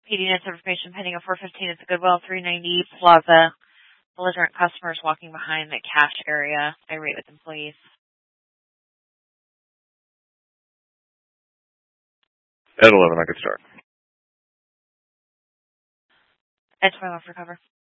PD notes information pending at 415 at the Goodwill 390 Plaza. Belligerent customers walking behind the cash area. Irate with employees. At 11, I could start. At 12 for cover.